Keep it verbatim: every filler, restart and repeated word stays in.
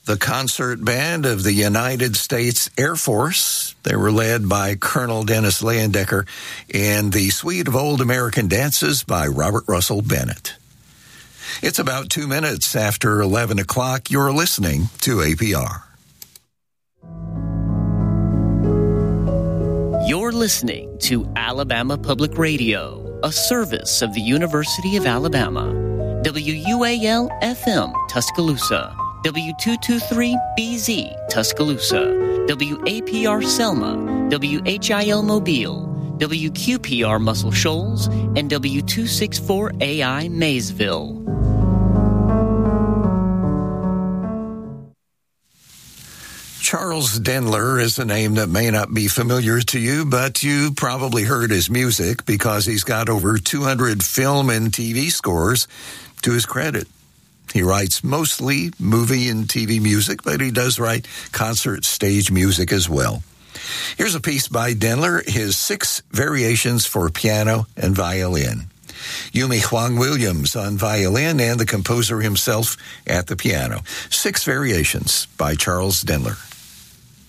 the concert band of the United States Air Force. They were led by Colonel Dennis Leyendecker, and the Suite of Old American Dances by Robert Russell Bennett. It's about two minutes after eleven o'clock. You're listening to A P R. You're listening to Alabama Public Radio, a service of the University of Alabama. W U A L F M, Tuscaloosa. W two twenty-three B Z, Tuscaloosa. W A P R Selma. W H I L Mobile. W Q P R Muscle Shoals. And W two sixty-four A I Maysville. Charles Denler is a name that may not be familiar to you, but you probably heard his music because he's got over two hundred film and T V scores to his credit. He writes mostly movie and T V music, but he does write concert stage music as well. Here's a piece by Denler, his Six Variations for Piano and Violin. Yumi Huang Williams on violin and the composer himself at the piano. Six Variations by Charles Denler.